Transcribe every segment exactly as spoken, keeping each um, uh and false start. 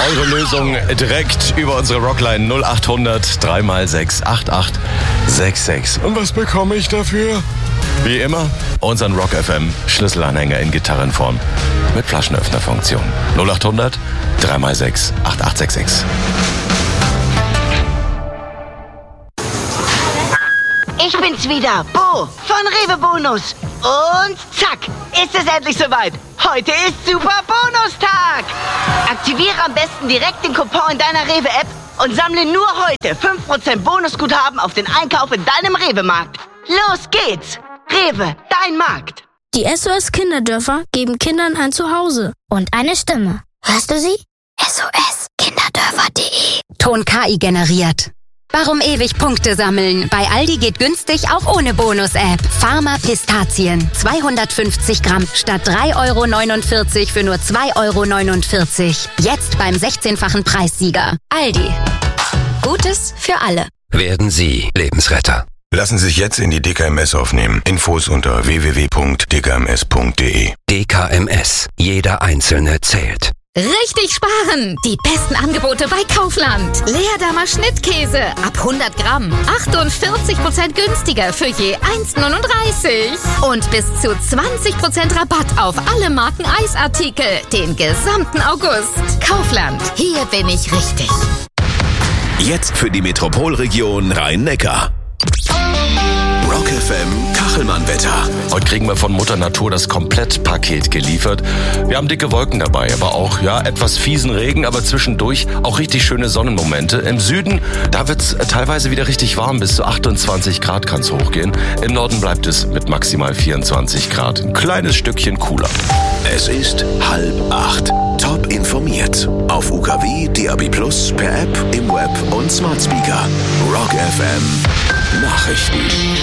Eure Lösung direkt über unsere Rockline null acht hundert drei mal sechs acht acht sechs sechs. Und was bekomme ich dafür? Wie immer, unseren Rock F M Schlüsselanhänger in Gitarrenform mit Flaschenöffnerfunktion. null acht hundert drei mal sechs acht acht sechs sechs. Ich bin's wieder, Bo von Rewe Bonus. Und zack, ist es endlich soweit. Heute ist Super Bonustag. Aktiviere am besten direkt den Coupon in deiner Rewe-App und sammle nur heute fünf Prozent Bonusguthaben auf den Einkauf in deinem Rewe-Markt. Los geht's. Rewe, dein Markt. Die S O S Kinderdörfer geben Kindern ein Zuhause und eine Stimme. Hörst du sie? S O S Kinderdörfer punkt de. Ton K I generiert. Warum ewig Punkte sammeln? Bei Aldi geht günstig auch ohne Bonus-App. Pharma Pistazien. zweihundertfünfzig Gramm statt drei Euro neunundvierzig für nur zwei Euro neunundvierzig. Jetzt beim sechzehnfachen Preissieger. Aldi. Gutes für alle. Werden Sie Lebensretter. Lassen Sie sich jetzt in die D K M S aufnehmen. Infos unter w w w punkt d k m s punkt de. D K M S. Jeder Einzelne zählt. Richtig sparen! Die besten Angebote bei Kaufland. Leerdammer Schnittkäse ab hundert Gramm. achtundvierzig Prozent günstiger für je eins neununddreißig. Und bis zu zwanzig Prozent Rabatt auf alle Marken Eisartikel. Den gesamten August. Kaufland. Hier bin ich richtig. Jetzt für die Metropolregion Rhein-Neckar. Rock F M Kachelmann-Wetter. Heute kriegen wir von Mutter Natur das Komplettpaket geliefert. Wir haben dicke Wolken dabei, aber auch ja etwas fiesen Regen, aber zwischendurch auch richtig schöne Sonnenmomente. Im Süden, da wird's teilweise wieder richtig warm, bis zu achtundzwanzig Grad kann's hochgehen. Im Norden bleibt es mit maximal vierundzwanzig Grad. Ein kleines Stückchen cooler. Es ist halb acht. Top informiert. Auf U K W, D A B plus, per App, im Web und Smart Speaker. Rock F M Nachrichten.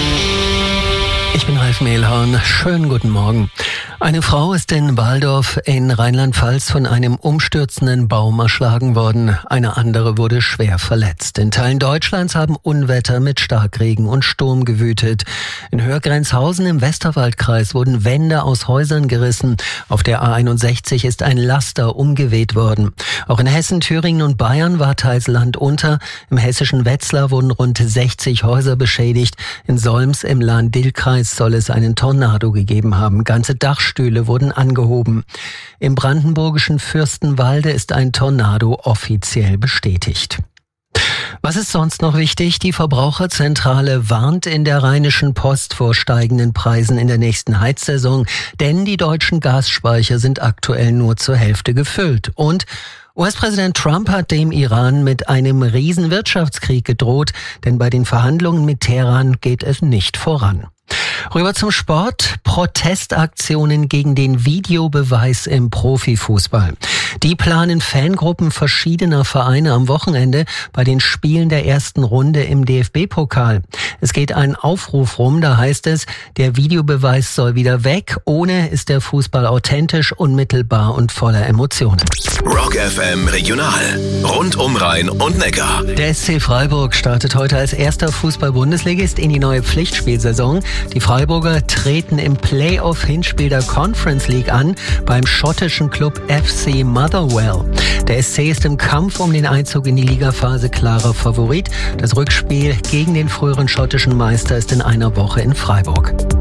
Ich bin Ralf Mehlhorn. Schönen guten Morgen. Eine Frau ist in Walldorf in Rheinland-Pfalz von einem umstürzenden Baum erschlagen worden. Eine andere wurde schwer verletzt. In Teilen Deutschlands haben Unwetter mit Starkregen und Sturm gewütet. In Hörgrenzhausen im Westerwaldkreis wurden Wände aus Häusern gerissen. Auf der A einundsechzig ist ein Laster umgeweht worden. Auch in Hessen, Thüringen und Bayern war teils Land unter. Im hessischen Wetzlar wurden rund sechzig Häuser beschädigt. In Solms im Lahn-Dill-Kreis soll es einen Tornado gegeben haben. Ganze Dachstühle wurden angehoben. Im brandenburgischen Fürstenwalde ist ein Tornado offiziell bestätigt. Was ist sonst noch wichtig? Die Verbraucherzentrale warnt in der Rheinischen Post vor steigenden Preisen in der nächsten Heizsaison, denn die deutschen Gasspeicher sind aktuell nur zur Hälfte gefüllt. Und U S-Präsident Trump hat dem Iran mit einem riesen Wirtschaftskrieg gedroht, denn bei den Verhandlungen mit Teheran geht es nicht voran. Rüber zum Sport. Protestaktionen gegen den Videobeweis im Profifußball. Die planen Fangruppen verschiedener Vereine am Wochenende bei den Spielen der ersten Runde im D F B-Pokal. Es geht ein Aufruf rum, da heißt es, der Videobeweis soll wieder weg. Ohne ist der Fußball authentisch, unmittelbar und voller Emotionen. Rock F M Regional. Rund um Rhein und Neckar. Der S C Freiburg startet heute als erster Fußball-Bundesligist in die neue Pflichtspielsaison. Die Freiburger treten im Playoff-Hinspiel der Conference League an beim schottischen Club F C Motherwell. Der S C ist im Kampf um den Einzug in die Ligaphase klarer Favorit. Das Rückspiel gegen den früheren schottischen Meister ist in einer Woche in Freiburg.